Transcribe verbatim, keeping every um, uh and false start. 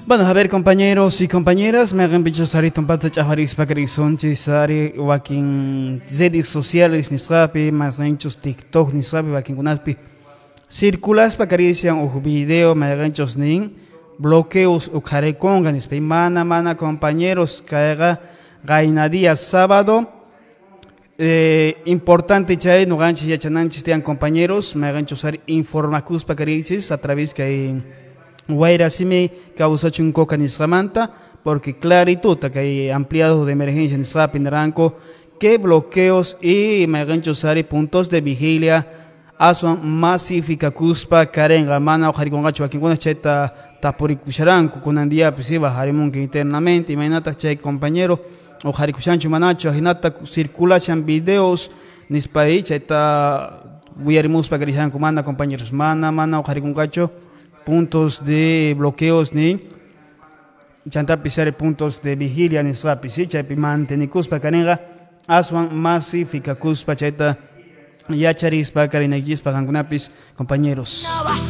Bueno, a ver, compañeros y compañeras, me hagan bichos ahorita un pato chavarix pacarixon, chisari, wakin redes sociales, nisrapi, más anchos TikTok, nisrapi, wakin kunaspi. Circulas pacarician o video, me hagan nin, bloqueos o careconga, nispe, mana, mana, compañeros, caiga, gaina día sábado. Eh, importante chay, no ganchis y chananchis, tean compañeros, me hagan chosar informacus pacaricis a través que hay. Guaira si me causa un coca ni samanta, porque claritud que hay ampliados de emergencia en Srap en Ranco, que bloqueos y meganchosari puntos de vigilia, asuan masifica cuspa, karen, gamana, o jaricongacho, aquí con cheta, taporicucharanco, con andía, pues iba, jarimun que internamente, y mainata chay compañero, o jaricuchancho manacho, jinata circulación videos, nispai, cheta, guiarimus para que comanda, compañeros, mana, mana, o jaricongacho, puntos de bloqueos ni chanta pisar puntos de vigilia ni sapi si chapi manteni cuspa canega aswan masifica cuspa cheta yacharis pa carinagis pa gangunapis compañeros.